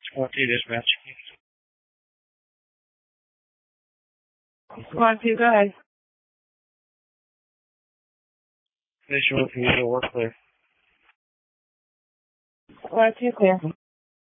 What do dispatch? Come on, Sue, go ahead. Station with you, work clear. Come on, Sue, clear.